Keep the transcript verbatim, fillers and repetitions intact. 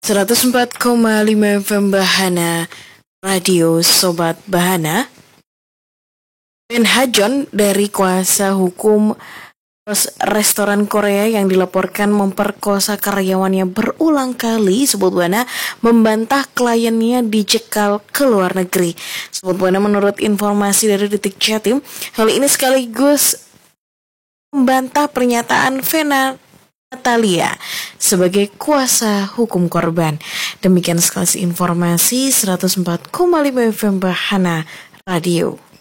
seratus empat koma lima F M Bahana, Radio Sobat Bahana. Ben Hajon dari kuasa hukum restoran Korea yang dilaporkan memperkosa karyawannya berulang kali, Sobat Bahana, membantah kliennya dicekal ke luar negeri. Sobat Bahana, menurut informasi dari Detik Jatim, hal ini sekaligus membantah pernyataan Vena Natalia sebagai kuasa hukum korban. Demikian sekali informasi seratus empat koma lima F M Bahana Radio.